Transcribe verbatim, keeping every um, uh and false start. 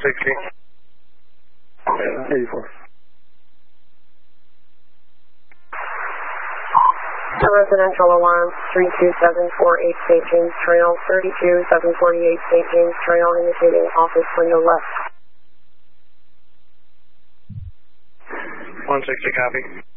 sixty. eighty-four. Residential alarm three two seven four eight Saint James Trail, thirty-two seven forty-eight Saint James Trail, indicating office window left. one sixty, copy.